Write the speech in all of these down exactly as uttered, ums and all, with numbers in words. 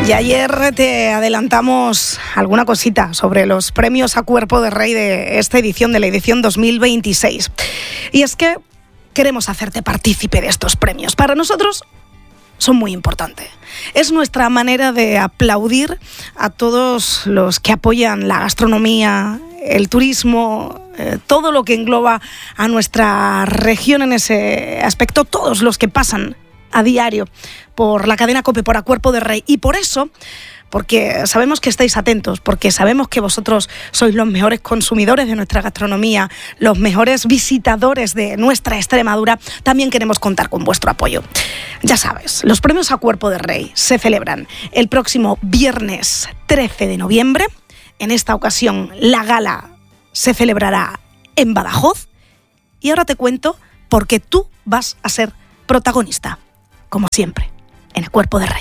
Y ayer te adelantamos alguna cosita sobre los premios a Cuerpo de Rey de esta edición, de la edición dos mil veintiséis. Y es que queremos hacerte partícipe de estos premios. Para nosotros son muy importantes. Es nuestra manera de aplaudir a todos los que apoyan la gastronomía, el turismo, eh, todo lo que engloba a nuestra región en ese aspecto, todos los que pasan a diario por la cadena COPE, por A Cuerpo de Rey. Y por eso, porque sabemos que estáis atentos, porque sabemos que vosotros sois los mejores consumidores de nuestra gastronomía, los mejores visitadores de nuestra Extremadura, también queremos contar con vuestro apoyo. Ya sabes, los premios A Cuerpo de Rey se celebran el próximo viernes trece de noviembre. En esta ocasión, la gala se celebrará en Badajoz. Y ahora te cuento por qué tú vas a ser protagonista, como siempre, en A Cuerpo de Rey.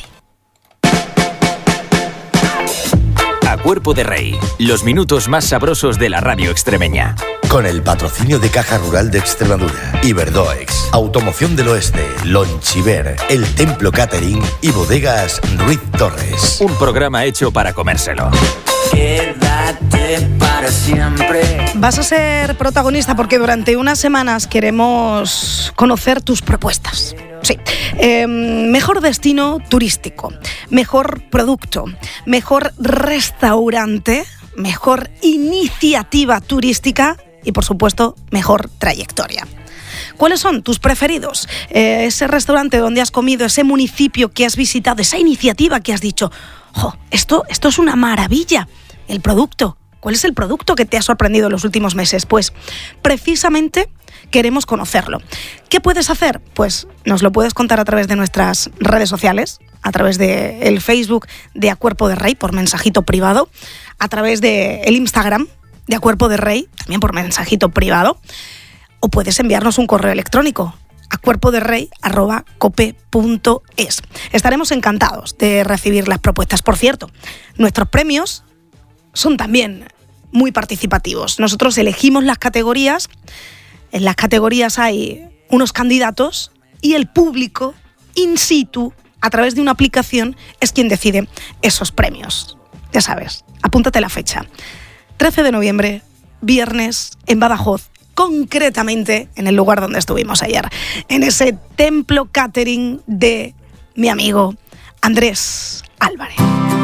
A Cuerpo de Rey, los minutos más sabrosos de la radio extremeña. Con el patrocinio de Caja Rural de Extremadura, Iberdoex, Automoción del Oeste, Lonchiver, El Templo Catering y Bodegas Ruiz Torres. Un programa hecho para comérselo. Quédate para siempre. Vas a ser protagonista porque durante unas semanas queremos conocer tus propuestas. Sí, eh, mejor destino turístico, mejor producto, mejor restaurante, mejor iniciativa turística y, por supuesto, mejor trayectoria. ¿Cuáles son tus preferidos? Eh, ese restaurante donde has comido, ese municipio que has visitado, esa iniciativa que has dicho, ¡jo! Esto, esto es una maravilla. El producto. ¿Cuál es el producto que te ha sorprendido en los últimos meses? Pues precisamente queremos conocerlo. ¿Qué puedes hacer? Pues nos lo puedes contar a través de nuestras redes sociales, a través del Facebook de A Cuerpo de Rey por mensajito privado, a través del Instagram de A Cuerpo de Rey, también por mensajito privado, o puedes enviarnos un correo electrónico a cuerpo de rey arroba cope punto es. Estaremos encantados de recibir las propuestas. Por cierto, nuestros premios son también muy participativos. Nosotros elegimos las categorías, en las categorías hay unos candidatos y el público in situ, a través de una aplicación, es quien decide esos premios. Ya sabes, apúntate la fecha. trece de noviembre, viernes, en Badajoz, concretamente en el lugar donde estuvimos ayer, en ese Templo Catering de mi amigo Andrés Álvarez.